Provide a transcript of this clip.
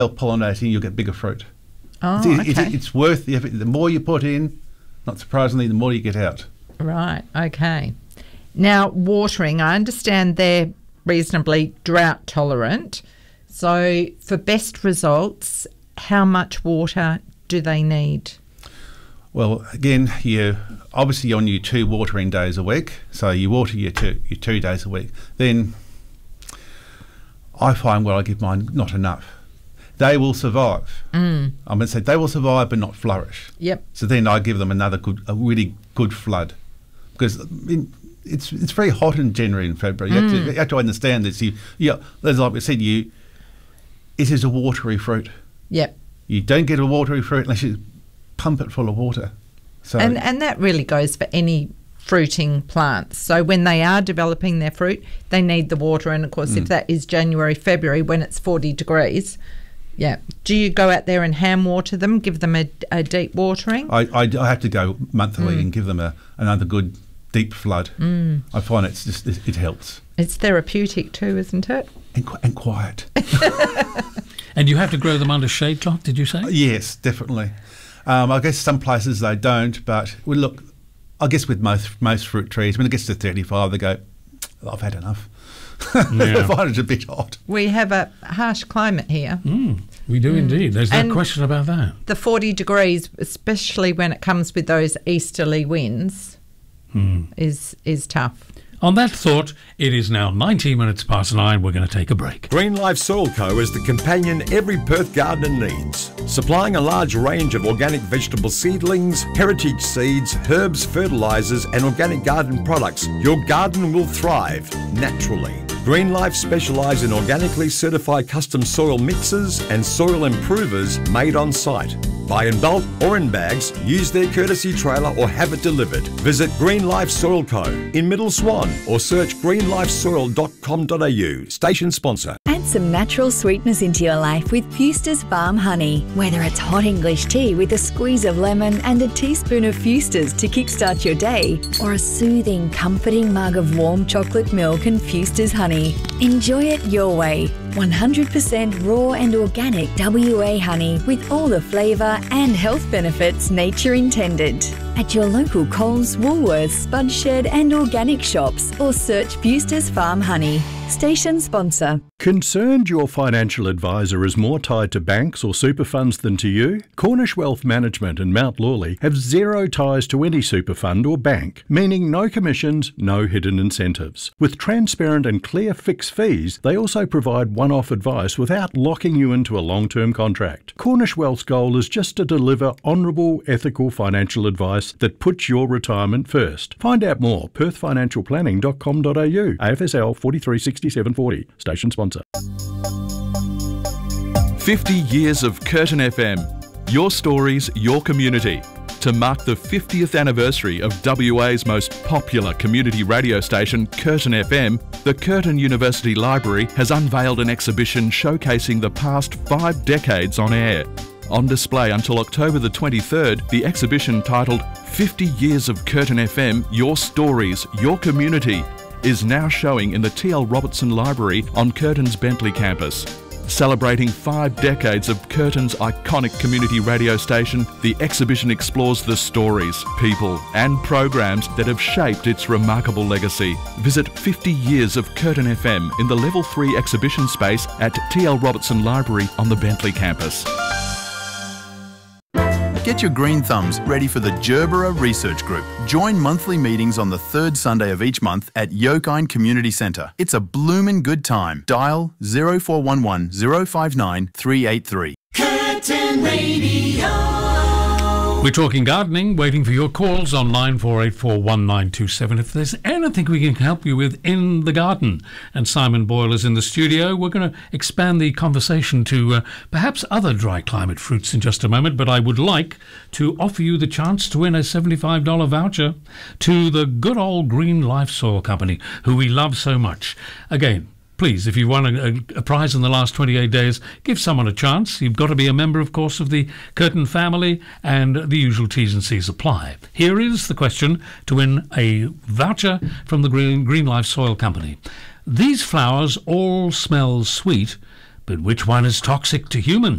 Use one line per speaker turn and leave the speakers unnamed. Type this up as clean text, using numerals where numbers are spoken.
pollinating, you'll get bigger fruit.
Oh, okay.
It's worth the effort. The more you put in, not surprisingly, the more you get out.
Right, okay. Now, watering, I understand they're reasonably drought tolerant. So for best results, how much water do they need?
Well, again, obviously on your 2 watering days a week, so you water your 2 days a week. Then I find I give mine not enough. They will survive. I'm going to say they will survive but not flourish.
Yep.
So then I give them a really good flood, because it's very hot in January and February. You have to understand this. As like we said, it is a watery fruit.
Yep.
You don't get a watery fruit unless you pump it full of water. So
and that really goes for any fruiting plants. So when they are developing their fruit, they need the water. And of course, if that is January, February, when it's 40 degrees, yeah. Do you go out there and hand water them, give them a deep watering?
I have to go monthly and give them another good deep flood. I find it helps.
It's therapeutic too, isn't it?
And quiet.
And you have to grow them under shade cloth, did you say?
Yes, definitely. I guess some places they don't, but look, I guess with most fruit trees, when it gets to 35, they go, I've had enough. They find it a bit hot.
We have a harsh climate here.
We do indeed. There's no question about that.
The 40 degrees, especially when it comes with those easterly winds, is tough.
On that thought, it is now 19 minutes past 9. We're going to take a break.
Green Life Soil Co. is the companion every Perth gardener needs, supplying a large range of organic vegetable seedlings, heritage seeds, herbs, fertilisers and organic garden products. Your garden will thrive naturally. Green Life specialise in organically certified custom soil mixes and soil improvers made on site. Buy in bulk or in bags, use their courtesy trailer or have it delivered. Visit Green Life Soil Co. in Middle Swan or search greenlifesoil.com.au. Station sponsor.
Add some natural sweetness into your life with Fuster's Farm Honey. Whether it's hot English tea with a squeeze of lemon and a teaspoon of Fuster's to kickstart your day, or a soothing, comforting mug of warm chocolate milk and Fuster's honey. Enjoy it your way. 100% raw and organic WA honey with all the flavour and health benefits nature intended. At your local Coles, Woolworths, Spud Shed and organic shops, or search Fuster's Farm Honey. Station sponsor.
Concerned your financial advisor is more tied to banks or super funds than to you? Cornish Wealth Management and Mount Lawley have zero ties to any super fund or bank, meaning no commissions, no hidden incentives. With transparent and clear fixed fees, they also provide one-off advice without locking you into a long-term contract. Cornish Wealth's goal is just to deliver honourable, ethical financial advice that puts your retirement first. Find out more, perthfinancialplanning.com.au, AFSL 436740, station sponsor.
50 years of Curtin FM. Your stories, your community. To mark the 50th anniversary of WA's most popular community radio station, Curtin FM, the Curtin University Library has unveiled an exhibition showcasing the past 5 decades on air. On display until October the 23rd, the exhibition titled 50 Years of Curtin FM, Your Stories, Your Community is now showing in the T.L. Robertson Library on Curtin's Bentley campus. Celebrating 5 decades of Curtin's iconic community radio station, the exhibition explores the stories, people and programs that have shaped its remarkable legacy. Visit 50 Years of Curtin FM in the Level 3 exhibition space at T.L. Robertson Library on the Bentley campus.
Get your green thumbs ready for the Gerbera Research Group. Join monthly meetings on the 3rd Sunday of each month at Yokine Community Centre. It's a bloomin' good time. Dial 0411 059 383.
Curtin Radio.
We're talking gardening, waiting for your calls on 94841927. If there's anything we can help you with in the garden, and Simon Boyle is in the studio, we're going to expand the conversation to perhaps other dry climate fruits in just a moment, but I would like to offer you the chance to win a $75 voucher to the good old Green Life Soil Company, who we love so much. Again, please, if you won a prize in the last 28 days, give someone a chance. You've got to be a member, of course, of the Curtin family, and the usual T's and C's apply. Here is the question to win a voucher from the Green Life Soil Company. These flowers all smell sweet, But which one is toxic to humans?